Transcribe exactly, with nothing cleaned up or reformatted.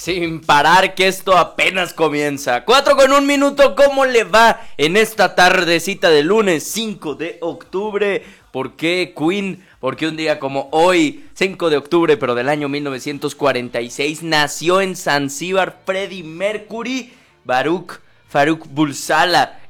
Sin parar, que esto apenas comienza. Cuatro con un minuto, ¿cómo le va en esta tardecita de lunes cinco de octubre? ¿Por qué Queen? Porque un día como hoy, cinco de octubre, pero del año mil novecientos cuarenta y seis, nació en Zanzíbar Freddie Mercury, Baruch Farouk Bulsala.